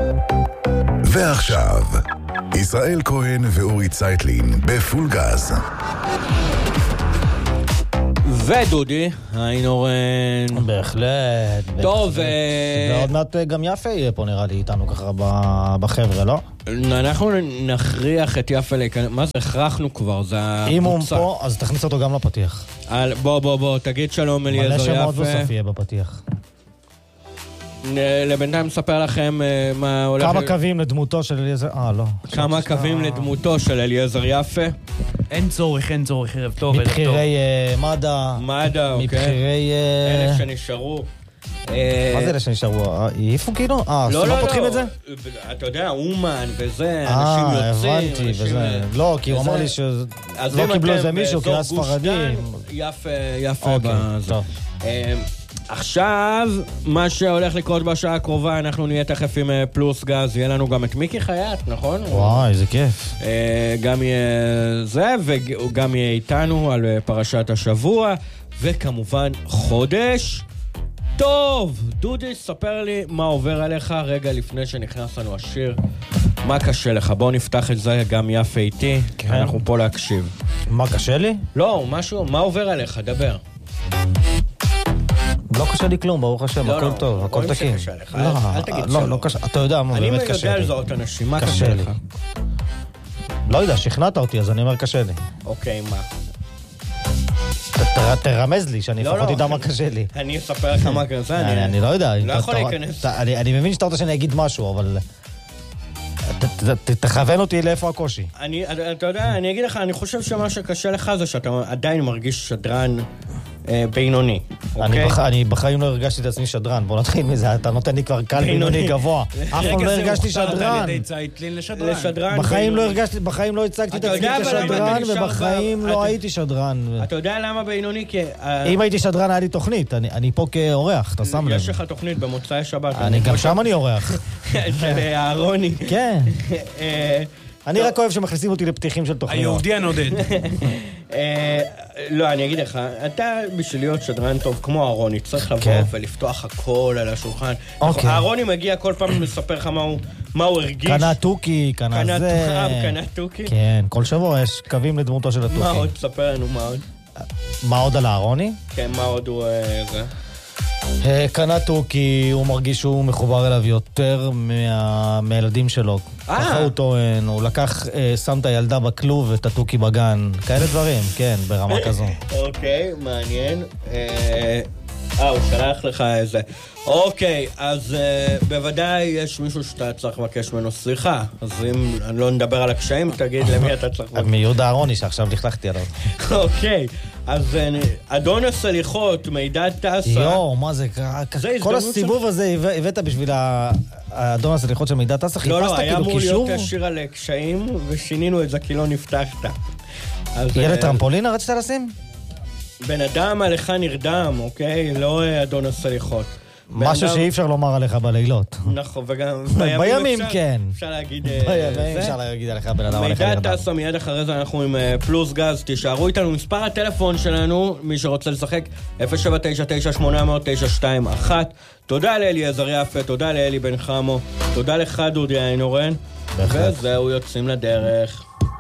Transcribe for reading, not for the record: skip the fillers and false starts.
ועכשיו, ישראל כהן ואורי צייטלין בפול גז. ודודי, היינו בהחלט. טוב, ועוד מעט גם יפה יהיה פה נראה לי איתנו ככה בחבר'ה, לא? אנחנו נכריח את יפה להיכנס, מה זה? הכרחנו כבר, זה הקבוצה. אם הוא פה, אז תכניס אותו גם לפתיח. בוא, תגיד שלום אליעזר יפה. מלא שמות בסוף יהיה בפתיח. לבינתיים נספר לכם מה הולך... כמה קווים לדמותו של אליעזר... לא. כמה קווים לדמותו של אליעזר יפה. אין צורך, ערב טוב. מבחירי מד"א. מד"א, אוקיי. מבחירי... אלה שנשארו. מה זה אלה שנשארו? העיפו כאילו? לא פותחים את זה? אתה יודע, אומן וזה, אנשים יוצאים. הבנתי, וזה. לא, כי הוא אמר לי שלא קיבלו איזה מישהו, קרא ספרדים. יפה בזה. עכשיו, מה שהולך לקרות בשעה הקרובה, אנחנו נהיה תכף עם פלוס גז, יהיה לנו גם את מיקי חייט, נכון? וואי, איזה כיף. גם יהיה זה, וגם יהיה איתנו על פרשת השבוע, וכמובן חודש טוב. דודי, ספר לי מה עובר עליך רגע לפני שנכנס לנו השיר. מה קשה לך? בוא נפתח את זה, גם יפה איתי, כן. אנחנו פה להקשיב. מה קשה לי? לא, משהו, מה עובר עליך? דבר. לא קשה לי כלום, ברוך השם, הכל טוב, הכל תקין. אל תגיד שלא. לא קשה, אתה יודע מה באמת קשה לי. אני יודע לזהות אנשים, מה קשה לך? לא יודע, שכנעת אותי, אז אני אומר קשה לי. אוקיי, מה? תרמז לי, שאני לפחות יודע מה קשה לי. אני אספר לך מה קשה, אני לא יודע. לא יכול להיכנס. אני מבין שאתה רוצה שאני אגיד משהו, אבל... תכוון אותי לאיפה הקושי. אתה יודע, אני אגיד לך, אני חושב שמה שקשה לך זה שאתה עדיין מרגיש שדרן בינוני. אני בחיים לא הרגשתי את עצמי שדרן, בוא נתחיל מזה, אתה נותן לי כבר קל בינוני גבוה. אף פעם לא הרגשתי שדרן. בחיים לא הצגתי את עצמי כשדרן, ובחיים לא הייתי שדרן. אתה יודע למה בינוני? אם הייתי שדרן היה לי תוכנית, אני פה כאורח, אתה שם לב. יש לך תוכנית במוצאי שבת. גם שם אני אורח. של אהרוני. כן. אני רק אוהב שמכניסים אותי לפתיחים של תוכניות. היהודי הנודד. לא, אני אגיד לך, אתה בשביל להיות שדרן טוב כמו אהרוני, צריך לבוא ולפתוח הכל על השולחן. אהרוני מגיע כל פעם לספר לך מה הוא הרגיש. קנה טוקי, קנה זה. קנה טוקי? כן, כל שבוע יש קווים לדמותו של הטוקי. מה עוד? ספר לנו מה עוד. מה עוד על אהרוני? כן, מה עוד הוא זה? קנה טוקי, הוא מרגיש שהוא מחובר אליו יותר מהילדים שלו. ככה הוא טוען, הוא לקח, שם את הילדה בכלוב ואת הטוקי בגן. כאלה דברים, כן, ברמה כזו. אוקיי, מעניין. הוא שלח לך איזה. אוקיי, אז בוודאי יש מישהו שאתה צריך לבקש ממנו סליחה. אז אם אני לא נדבר על הקשיים, תגיד למי אתה צריך לבקש. מיהודה אהרוני שעכשיו לכלכתי עליו. אוקיי, אז אדון הסליחות, מידע טסה. יואו, מה זה? כל הסיבוב הזה הבאת בשביל האדון הסליחות של מידע טסה? לא, היה אמור להיות השיר על קשיים, ושינינו את זה כי לא נפתחת. ילד טרמפולינה רצית לשים? בן אדם עליך נרדם, אוקיי? לא אדון הסליחות. משהו שאי אפשר לומר עליך בלילות. נכון, וגם בימים כן. אפשר להגיד... בימים אפשר להגיד עליך בן אדם עליך נרדם. מידע טסה, מיד אחרי זה אנחנו עם פלוס גז. תישארו איתנו, מספר הטלפון שלנו, מי שרוצה לשחק, 079-980-921. תודה לאליעזר יפה, תודה לאלי בן חמו, תודה לך דודי איינורן. וזהו, יוצאים לדרך.